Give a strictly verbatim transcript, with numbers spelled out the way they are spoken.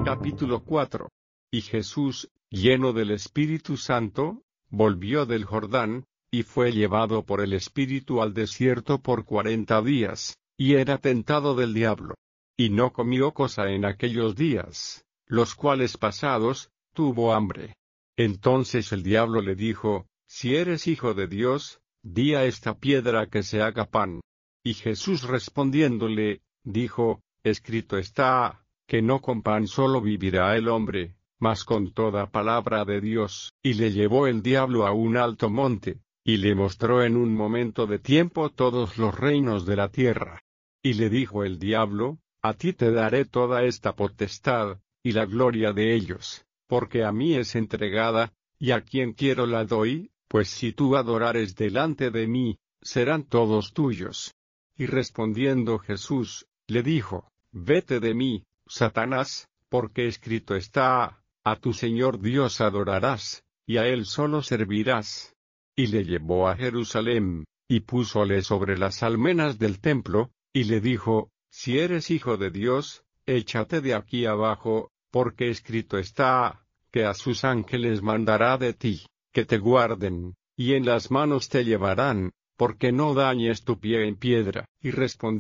Capítulo cuatro. Y Jesús, lleno del Espíritu Santo, volvió del Jordán, y fue llevado por el Espíritu al desierto por cuarenta días, y era tentado del diablo. Y no comió cosa en aquellos días, los cuales pasados, tuvo hambre. Entonces el diablo le dijo: Si eres hijo de Dios, di a esta piedra que se haga pan. Y Jesús respondiéndole, dijo: Escrito está, que no con pan solo vivirá el hombre, mas con toda palabra de Dios. Y le llevó el diablo a un alto monte, y le mostró en un momento de tiempo todos los reinos de la tierra. Y le dijo el diablo: A ti te daré toda esta potestad, y la gloria de ellos, porque a mí es entregada, y a quien quiero la doy, pues si tú adorares delante de mí, serán todos tuyos. Y respondiendo Jesús, le dijo: Vete de mí, Satanás, porque escrito está, a tu Señor Dios adorarás, y a Él solo servirás. Y le llevó a Jerusalén, y púsole sobre las almenas del templo, y le dijo: Si eres hijo de Dios, échate de aquí abajo, porque escrito está, que a sus ángeles mandará de ti, que te guarden, y en las manos te llevarán, porque no dañes tu pie en piedra. Y respondió